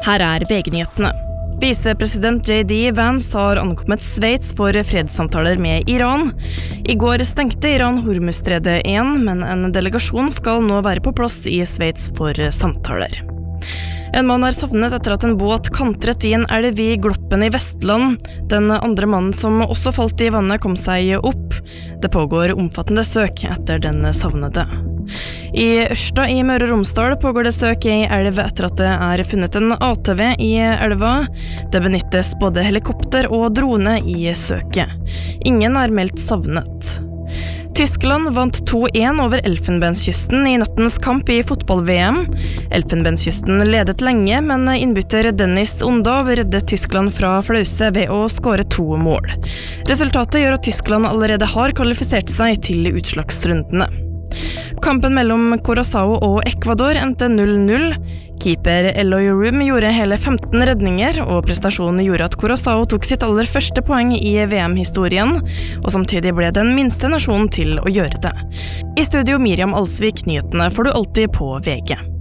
Her VG-nyhetene. Visepresident J.D. Vance har ankommet Sveits for fredssamtaler med Iran. I går stengte Iran Hormuzstredet igjen, men en delegasjon skal nå være på plass i Sveits for samtaler. En mann er savnet etter at en båt kantret i en elv i Gloppen i Vestland. Den andre mannen som også falt i vannet kom seg opp. Det pågår omfattende søk etter den savnede. I Ørsta i Møre og Romsdal pågår det søk i elv etter at det er funnet en ATV i elva. Det benyttes både helikopter og drone i søket. Ingen er meldt savnet. Tyskland vant 2-1 over Elfenbenskysten i nattens kamp i fotball-VM. Elfenbenskysten ledet lenge, men innbytter Dennis Undav reddet Tyskland fra flause ved å skåre 2 mål. Resultatet gjør at Tyskland allerede har kvalifisert seg til utslagsrundene. Kampen mellom Curaçao og Ecuador endte 0-0. Keeper Eloy Room gjorde hele 15 redninger, og prestasjonen gjorde at Curaçao tok sitt aller første poeng i VM-historien, og samtidig ble den minste nasjonen til å gjøre det. I studio Miriam Alsvik, nyhetene får du alltid på VG.